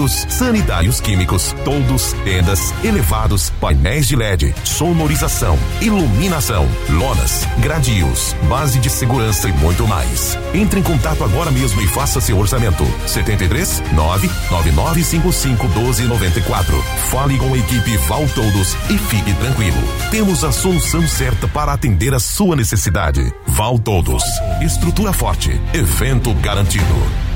elétricos, sanitários químicos, toldos, tendas, elevados, painéis de LED, sonorização, iluminação, lonas, gradios, base de segurança e muito mais. Entre em contato agora mesmo e faça seu orçamento. 73 99955 1294. Fale com a equipe Val Toldos e fique tranquilo. Temos a solução certa para atender a sua necessidade. Val Toldos. Estrutura forte. Evento garantido.